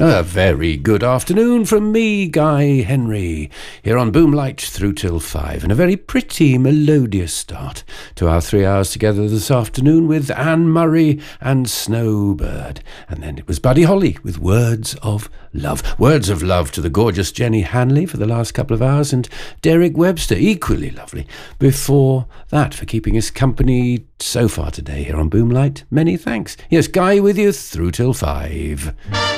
A very good afternoon from me, Guy Henry, here on Boomlight through till 5, and a very pretty, melodious start to our 3 hours together this afternoon with Anne Murray and Snowbird. And then it was Buddy Holly with Words of Love. Words of love to the gorgeous Jenny Hanley for the last couple of hours, and Derek Webster, equally lovely, before that, for keeping us company so far today here on Boomlight. Many thanks. Yes, Guy with you through till 5.